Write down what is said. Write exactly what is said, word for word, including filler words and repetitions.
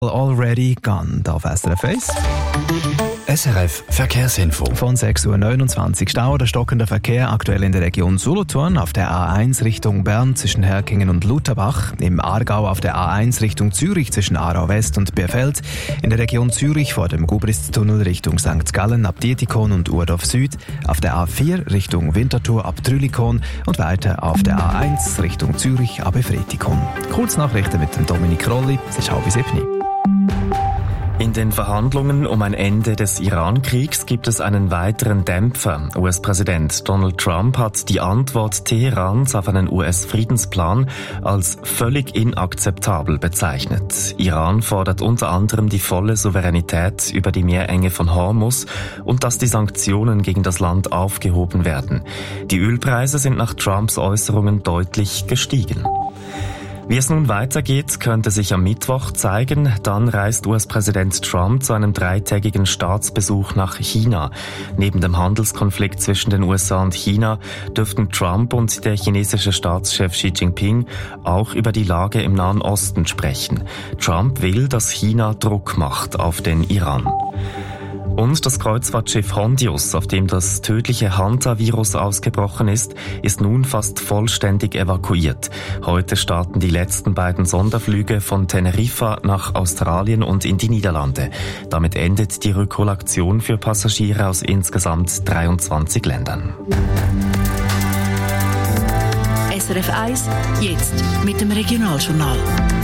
Already Gone auf S R F eins. S R F Verkehrsinfo. Von sechs Uhr neunundzwanzig Stau oder stockender Verkehr aktuell in der Region Solothurn auf der A eins Richtung Bern zwischen Herkingen und Lutherbach, im Aargau auf der A eins Richtung Zürich zwischen Aarau West und Bierfeld, in der Region Zürich vor dem Gubritztunnel Richtung Sankt Gallen ab Dietikon und Urdorf Süd, auf der A vier Richtung Winterthur ab Trülikon und weiter auf der A eins Richtung Zürich ab Efretikon. Kurznachrichten mit dem Dominik Rolli, es ist halb sieben. In den Verhandlungen um ein Ende des Iran-Kriegs gibt es einen weiteren Dämpfer. U S-Präsident Donald Trump hat die Antwort Teherans auf einen U S-Friedensplan als völlig inakzeptabel bezeichnet. Iran fordert unter anderem die volle Souveränität über die Meerenge von Hormuz und dass die Sanktionen gegen das Land aufgehoben werden. Die Ölpreise sind nach Trumps Äußerungen deutlich gestiegen. Wie es nun weitergeht, könnte sich am Mittwoch zeigen. Dann reist U S-Präsident Trump zu einem dreitägigen Staatsbesuch nach China. Neben dem Handelskonflikt zwischen den U S A und China dürften Trump und der chinesische Staatschef Xi Jinping auch über die Lage im Nahen Osten sprechen. Trump will, dass China Druck macht auf den Iran. Und das Kreuzfahrtschiff Hondius, auf dem das tödliche Hanta-Virus ausgebrochen ist, ist nun fast vollständig evakuiert. Heute starten die letzten beiden Sonderflüge von Teneriffa nach Australien und in die Niederlande. Damit endet die Rückholaktion für Passagiere aus insgesamt dreiundzwanzig Ländern. S R F eins, jetzt mit dem Regionaljournal.